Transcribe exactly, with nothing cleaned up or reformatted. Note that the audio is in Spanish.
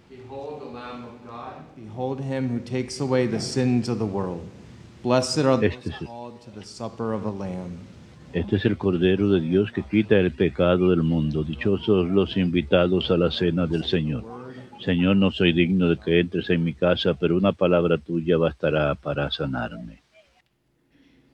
Behold the Lamb of God. Behold him who takes away the sins of the world. Blessed are those Este es, called to the supper of a lamb. este es el Cordero de Dios que quita el pecado del mundo. Dichosos los invitados a la cena del Señor. Señor, no soy digno de que entres en mi casa, pero una palabra tuya bastará para sanarme.